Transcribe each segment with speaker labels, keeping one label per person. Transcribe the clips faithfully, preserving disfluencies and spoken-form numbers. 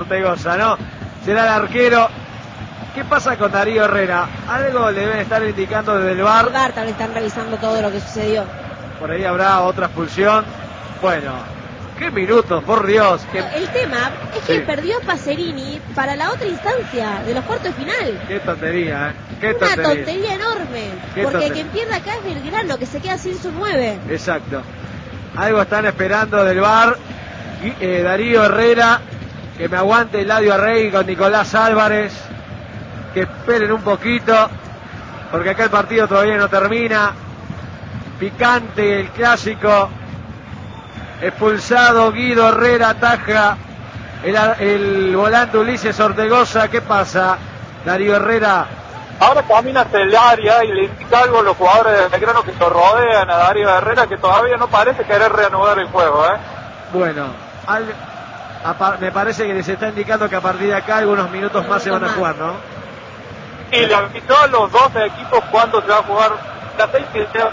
Speaker 1: Ortegoza, ¿no? Será el arquero. ¿Qué pasa con Darío Herrera? Algo le deben estar indicando desde el V A R.
Speaker 2: El V A R también están revisando todo lo que sucedió.
Speaker 1: Por ahí habrá otra expulsión. Bueno, qué minutos, por Dios. Qué...
Speaker 2: El tema es que
Speaker 1: sí.
Speaker 2: perdió Pacerini para la otra instancia de los cuartos de final.
Speaker 1: Qué tontería, ¿eh? Qué
Speaker 2: Una
Speaker 1: tontería.
Speaker 2: tontería enorme.
Speaker 1: Qué
Speaker 2: porque
Speaker 1: tontería.
Speaker 2: quien pierde acá es Belgrano, que se queda sin su nueve.
Speaker 1: Exacto. Algo están esperando del V A R. Y, eh, Darío Herrera, que me aguante Eladio Arrey con Nicolás Álvarez. Que esperen un poquito, porque acá el partido todavía no termina. Picante el clásico. Expulsado Guido Herrera, ataja el, el volante Ulises Ortegoza. ¿Qué pasa, Darío Herrera?
Speaker 3: Ahora camina hacia el área y le indica algo a los jugadores de Belgrano que lo rodean a Darío Herrera, que todavía no parece querer reanudar el juego, ¿eh?
Speaker 1: Bueno, al, a, me parece que les está indicando que a partir de acá algunos minutos más se van a jugar, ¿no?
Speaker 3: Y le avisó a los dos equipos cuándo se va a jugar la seis que sea.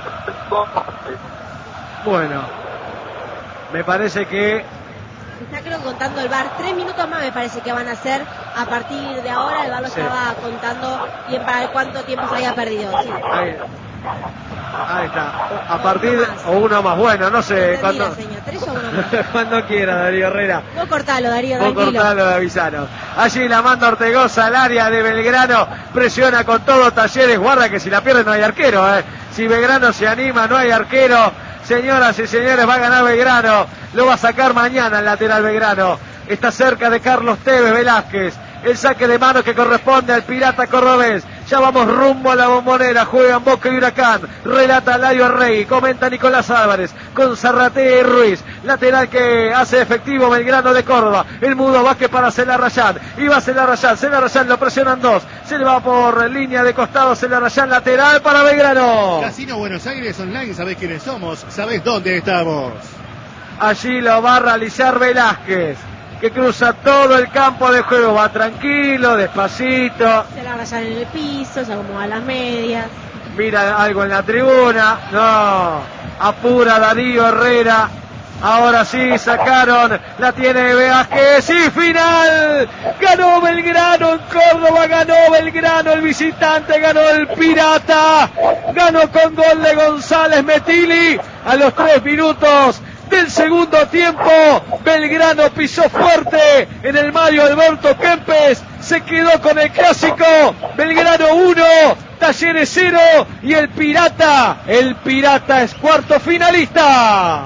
Speaker 1: Bueno, me parece que
Speaker 2: está creo contando el V A R, tres minutos más me parece que van a hacer a partir de ahora. El V A R lo sí. estaba contando y para cuánto tiempo se había perdido, sí.
Speaker 1: Ahí, ahí está, a partir de, o uno más, bueno, no sé cuándo,
Speaker 2: tres o uno más.
Speaker 1: cuando quiera, Darío Herrera.
Speaker 2: Vos cortalo, Darío,
Speaker 1: Vos
Speaker 2: tranquilo.
Speaker 1: cortalo, avisanos. Allí la manda Ortegoza al área de Belgrano, presiona con todo Talleres, guarda que si la pierde no hay arquero, eh. Si Belgrano se anima, no hay arquero. Señoras y señores, va a ganar Belgrano, lo va a sacar mañana el lateral Belgrano. Está cerca de Carlos Tevez Velázquez, el saque de mano que corresponde al Pirata Cordobés. Ya vamos rumbo a la Bombonera, juegan Boca y Huracán, relata Ladio Rey, comenta Nicolás Álvarez, con Zarratea y Ruiz, lateral que hace efectivo Belgrano de Córdoba, el Mudo Vázquez para Celarrayán, y va Celarrayán, Celarrayán lo presionan dos, se le va por línea de costado Celarrayán, lateral para Belgrano.
Speaker 4: Casino Buenos Aires Online, sabés quiénes somos, sabés dónde estamos.
Speaker 1: Allí lo va a realizar Velázquez, que cruza todo el campo de juego, va tranquilo, despacito.
Speaker 2: Se la rayan en el piso, se acomoda las medias.
Speaker 1: Mira algo en la tribuna, no, apura Darío Herrera. Ahora sí, sacaron, la tiene Velázquez, y final, ganó Belgrano en Córdoba, ganó Belgrano, el visitante, ganó el Pirata, ganó con gol de González Metili a los tres minutos del segundo tiempo. Belgrano pisó fuerte en el Mario Alberto Kempes, se quedó con el clásico. Belgrano uno, Talleres cero, y el Pirata, el Pirata es cuarto finalista.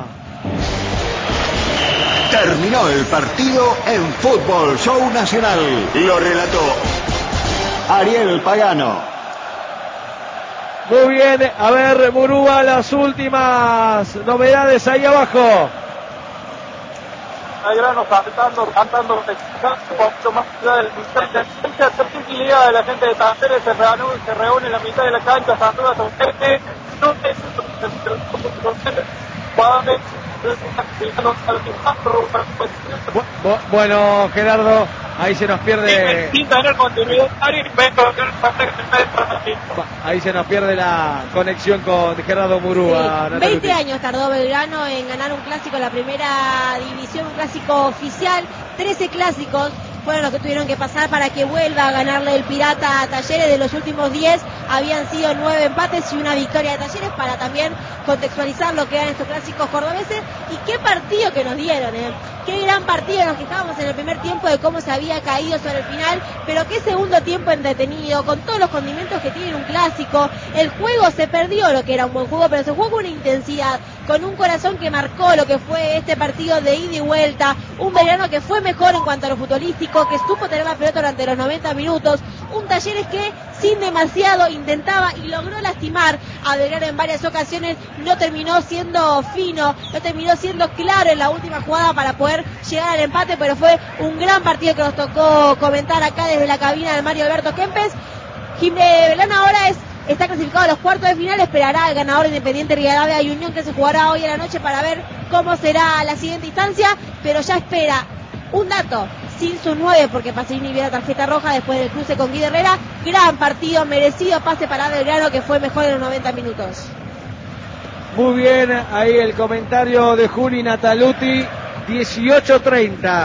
Speaker 5: Terminó el partido en Fútbol Show Nacional. Lo relató Ariel Pagano.
Speaker 1: Muy bien, a ver, Murúa, las últimas novedades ahí abajo.
Speaker 3: Belgrano cantando, cantando, un poquito más allá del distante. La tranquilidad de la gente de Talleres se reúne, se reúne en la mitad de la cancha, saluda a su gente. No
Speaker 1: Bueno, Gerardo, ahí se nos pierde.
Speaker 3: Sin tener continuidad,
Speaker 1: ahí se nos pierde la conexión con Gerardo Murúa.
Speaker 2: Sí, veinte años tardó Belgrano en ganar un clásico en la primera división, un clásico oficial. trece clásicos fueron los que tuvieron que pasar para que vuelva a ganarle el Pirata a Talleres. De los últimos diez habían sido nueve empates y una victoria de Talleres, para también contextualizar lo que eran estos clásicos cordobeses. Y qué partido que nos dieron, ¿eh? Qué gran partido, nos quejábamos en el primer tiempo de cómo se había caído sobre el final, pero qué segundo tiempo entretenido, con todos los condimentos que tiene un clásico. El juego se perdió, lo que era un buen juego, pero se jugó con una intensidad, con un corazón que marcó lo que fue este partido de ida y vuelta. Un Belgrano que fue mejor en cuanto a lo futbolístico, que supo tener la pelota durante los noventa minutos. Un Talleres que sin demasiado intentaba y logró lastimar a Belgrano en varias ocasiones. No terminó siendo fino, no terminó siendo claro en la última jugada para poder llegar al empate, pero fue un gran partido que nos tocó comentar acá desde la cabina de Mario Alberto Kempes. Belgrano ahora es está clasificado a los cuartos de final, esperará al ganador Independiente Rivadavia y Unión, que se jugará hoy a la noche, para ver cómo será la siguiente instancia, pero ya espera un dato, sin su nueve, porque Pacerini vio la tarjeta roja después del cruce con Guido Herrera. Gran partido, merecido pase para Belgrano, que fue mejor en los noventa minutos.
Speaker 1: Muy bien, ahí el comentario de Juli Nataluti. Dieciocho treinta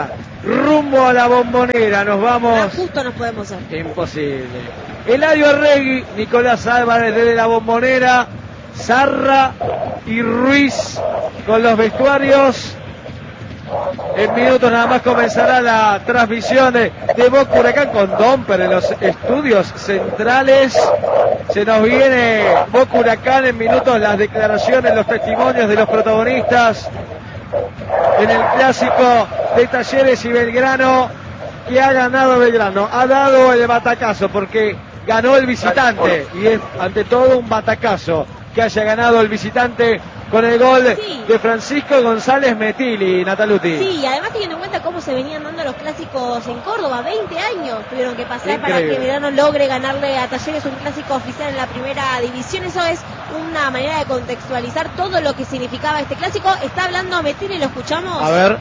Speaker 1: rumbo a la Bombonera. Nos vamos.
Speaker 2: Ah, justo nos podemos hacer.
Speaker 1: Imposible. Eladio Arregui, Nicolás Álvarez desde la Bombonera, Zarra y Ruiz con los vestuarios. En minutos nada más comenzará la transmisión de, de Boca Huracán con Domper en los estudios centrales. Se nos viene Boca Huracán en minutos, las declaraciones, los testimonios de los protagonistas en el clásico de Talleres y Belgrano, que ha ganado Belgrano. Ha dado el batacazo porque ganó el visitante y es ante todo un batacazo que haya ganado el visitante con el gol sí. de Francisco González Metilli, Nataluti.
Speaker 2: Sí, además teniendo en cuenta cómo se venían dando los clásicos en Córdoba, veinte años tuvieron que pasar. Increíble. Para que Belgrano logre ganarle a Talleres un clásico oficial en la primera división. Eso es una manera de contextualizar todo lo que significaba este clásico. Está hablando Metilli, ¿lo escuchamos?
Speaker 1: A ver.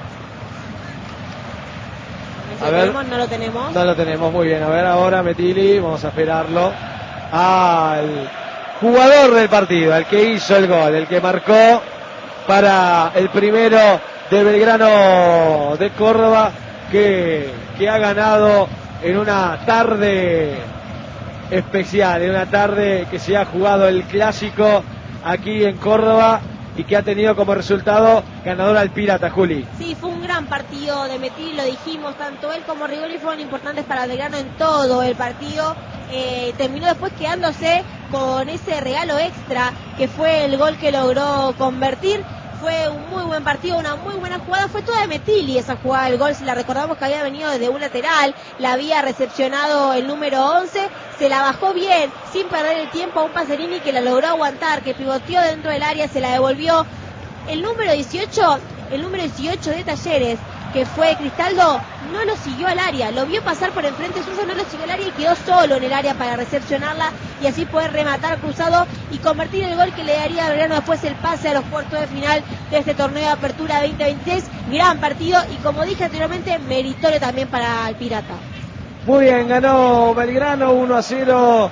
Speaker 2: A ver. Tenemos, no lo tenemos.
Speaker 1: No lo tenemos, muy bien. A ver ahora Metilli, vamos a esperarlo. Al jugador del partido, el que hizo el gol, el que marcó para el primero de Belgrano de Córdoba, que, que ha ganado en una tarde especial, en una tarde que se ha jugado el clásico aquí en Córdoba y que ha tenido como resultado ganador al Pirata, Juli.
Speaker 2: Sí, fue un gran partido de Metilli, lo dijimos, tanto él como Rigoli fueron importantes para Belgrano en todo el partido. Eh, terminó después quedándose con ese regalo extra que fue el gol que logró convertir. Fue un muy buen partido, una muy buena jugada, fue toda de Metilli esa jugada del gol. Si la recordamos que había venido desde un lateral, la había recepcionado el número once, se la bajó bien, sin perder el tiempo a un Pacerini que la logró aguantar, que pivoteó dentro del área, se la devolvió. El número dieciocho, el número dieciocho de Talleres, que fue Cristaldo, no lo siguió al área, lo vio pasar por enfrente suyo, no lo siguió al área y quedó solo en el área para recepcionarla y así poder rematar cruzado y convertir el gol que le daría a Belgrano después el pase a los cuartos de final de este torneo de apertura veinte veintiséis. Gran partido y, como dije anteriormente, meritorio también para el Pirata.
Speaker 1: Muy bien, ganó Belgrano uno a cero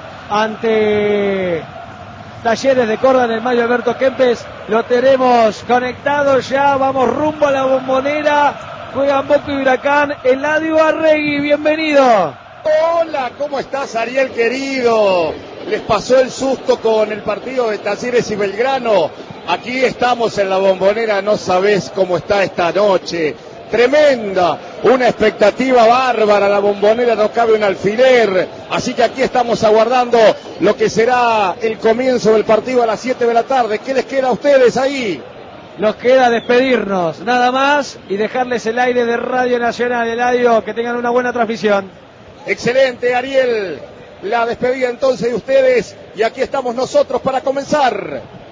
Speaker 1: ante Talleres de Córdoba en el Mario Alberto Kempes. Lo tenemos conectado ya, vamos rumbo a la Bombonera. Juegan Boca y Huracán. Eladio Arregui, bienvenido.
Speaker 6: Hola, ¿cómo estás, Ariel querido? ¿Les pasó el susto con el partido de Talleres y Belgrano? Aquí estamos en la Bombonera, no sabés cómo está esta noche. Tremenda, una expectativa bárbara, la Bombonera no cabe un alfiler, así que aquí estamos aguardando lo que será el comienzo del partido a las siete de la tarde. ¿Qué les queda a ustedes ahí?
Speaker 1: Nos queda despedirnos, nada más, y dejarles el aire de Radio Nacional. Eladio, que tengan una buena transmisión.
Speaker 6: Excelente, Ariel. La despedida entonces de ustedes, y aquí estamos nosotros para comenzar